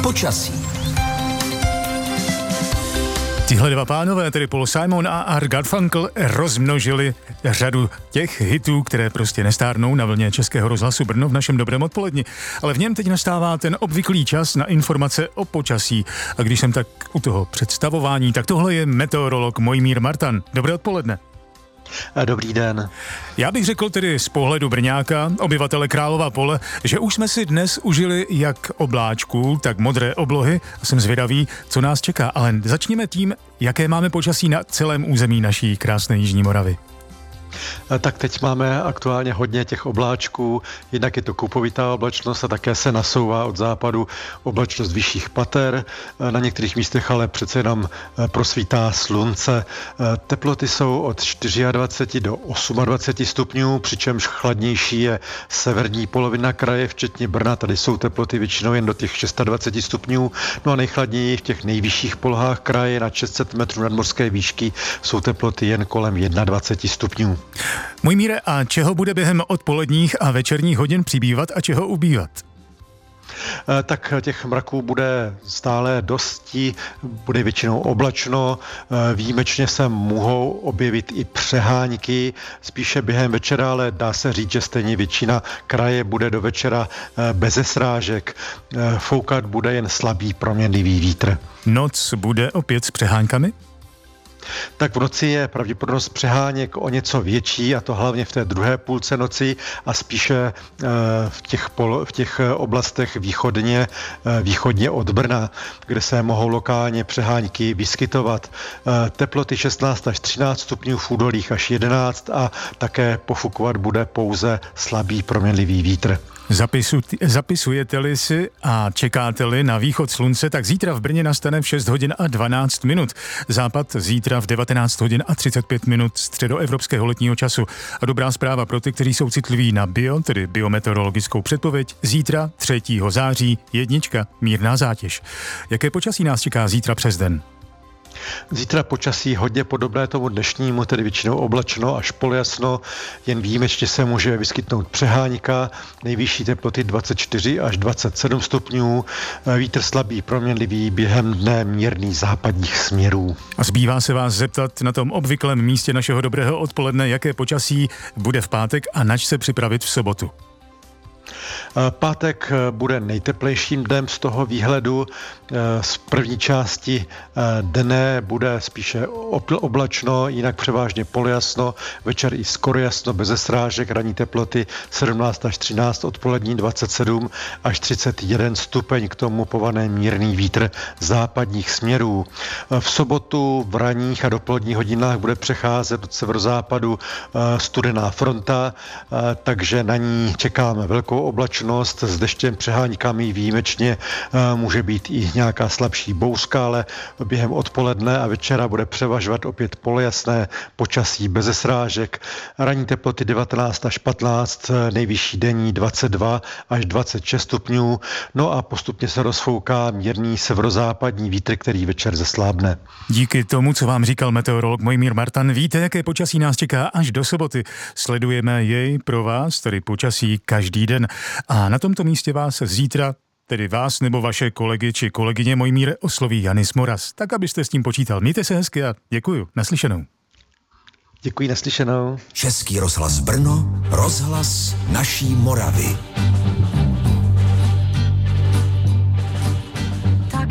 Počasí. Tihle dva pánové, tedy Paul Simon a Art Garfunkel, rozmnožili řadu těch hitů, které prostě nestárnou na vlně Českého rozhlasu Brno v našem dobrém odpoledni. Ale v něm teď nastává ten obvyklý čas na informace o počasí. A když jsem tak u toho představování, tak tohle je meteorolog Mojmír Martan. Dobré odpoledne. Dobrý den. Já bych řekl tedy z pohledu Brňáka, obyvatele Králova Pole, že už jsme si dnes užili jak obláčků, tak modré oblohy a jsem zvědavý, co nás čeká. Ale začněme tím, jaké máme počasí na celém území naší krásné Jižní Moravy. Tak teď máme aktuálně hodně těch obláčků, jednak je to kupovitá oblačnost a také se nasouvá od západu oblačnost vyšších pater. Na některých místech ale přece jenom prosvítá slunce. Teploty jsou od 24 do 28 stupňů, přičemž chladnější je severní polovina kraje, včetně Brna. Tady jsou teploty většinou jen do těch 26 stupňů. No a nejchladněji v těch nejvyšších polohách kraje na 600 metrů nadmořské výšky jsou teploty jen kolem 21 stupňů. Mojmíre, a čeho bude během odpoledních a večerních hodin přibývat a čeho ubývat? Tak těch mraků bude stále dosti, bude většinou oblačno, výjimečně se mohou objevit i přehánky, spíše během večera, ale dá se říct, že stejně většina kraje bude do večera beze srážek. Foukat bude jen slabý proměnlivý vítr. Noc bude opět s přeháňkami? Tak v noci je pravděpodobnost přeháněk o něco větší, a to hlavně v té druhé půlce noci a spíše v těch oblastech východně od Brna, kde se mohou lokálně přeháňky vyskytovat. Teploty 16 až 13 stupňů, v údolích až 11 a také pofukovat bude pouze slabý proměnlivý vítr. Zapisujete-li si a čekáte-li na východ slunce, tak zítra v Brně nastane v 6 hodin a 12 minut. Západ zítra v 19 hodin a 35 minut středoevropského letního času. A dobrá zpráva pro ty, kteří jsou citliví na tedy biometeorologickou předpověď. Zítra 3. září 1, mírná zátěž. Jaké počasí nás čeká zítra přes den? Zítra počasí hodně podobné tomu dnešnímu, tedy většinou oblačno až polojasno, jen výjimečně se může vyskytnout přeháňka, nejvyšší teploty 24 až 27 stupňů, vítr slabý proměnlivý, během dne mírný západních směrů. A zbývá se vás zeptat na tom obvyklém místě našeho dobrého odpoledne, jaké počasí bude v pátek a nač se připravit v sobotu. Pátek bude nejteplejším dnem z toho výhledu. Z první části dne bude spíše oblačno, jinak převážně polojasno, večer i skoro jasno, beze srážek, ranní teploty 17 až 13, odpolední 27 až 31 stupeň, k tomu pované mírný vítr západních směrů. V sobotu v ranních a dopoledních hodinách bude přecházet od severozápadu studená fronta, takže na ní čekáme velkou oblačnost s deštěm, přeháňkami, výjimečně může být i nějaká slabší bouřka, ale během odpoledne a večera bude převažovat opět polojasné počasí beze srážek. Ranní teploty 19 až 15, nejvyšší denní 22 až 26 stupňů, no a postupně se rozfouká mírný severozápadní vítr, který večer zeslábne. Díky tomu, co vám říkal meteorolog Mojmír Martan, víte, jaké počasí nás čeká až do soboty. Sledujeme jej pro vás, tedy počasí každý den. A na tomto místě vás zítra, tedy vás nebo vaše kolegy či kolegyně Mojmíre, osloví Janis Moraz. Tak, abyste s tím počítal. Mějte se hezky a děkuju. Naslyšenou. Děkuji, naslyšenou. Český rozhlas Brno, rozhlas naší Moravy.